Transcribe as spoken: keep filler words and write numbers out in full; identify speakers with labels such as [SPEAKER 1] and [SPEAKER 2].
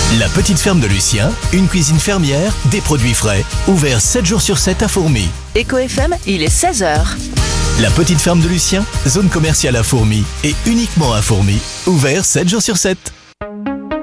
[SPEAKER 1] La petite ferme de Lucien, une cuisine fermière, des produits frais, ouvert sept jours sur sept à Fourmi.
[SPEAKER 2] Éco F M, il est seize heures.
[SPEAKER 1] La petite ferme de Lucien, zone commerciale à Fourmi et uniquement à Fourmi, ouvert sept jours sur sept.